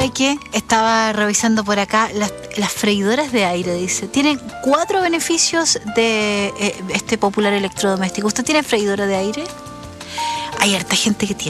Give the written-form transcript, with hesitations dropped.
¿sabe qué? Estaba revisando por acá las freidoras de aire, dice. Tienen 4 beneficios de este popular electrodoméstico. ¿Usted tiene freidora de aire? Hay harta gente que tiene.